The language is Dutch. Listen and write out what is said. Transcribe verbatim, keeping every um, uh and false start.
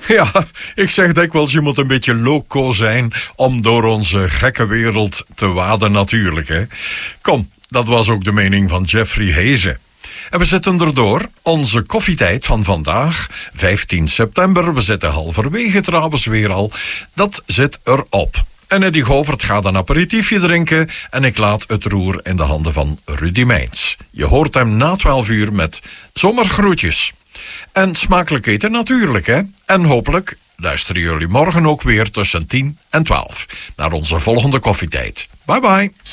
Ja, ik zeg dikwijls, je moet een beetje loco zijn om door onze gekke wereld te waden natuurlijk, hè. Kom, dat was ook de mening van Jeffrey Heese. En we zitten erdoor. Onze koffietijd van vandaag, vijftien september, we zitten halverwege trouwens weer al, dat zit erop. En Eddy Govert gaat een aperitiefje drinken en ik laat het roer in de handen van Rudy Meijns. Je hoort hem na twaalf uur met zomergroetjes. En smakelijk eten natuurlijk, hè. En hopelijk luisteren jullie morgen ook weer tussen tien en twaalf naar onze volgende koffietijd. Bye bye.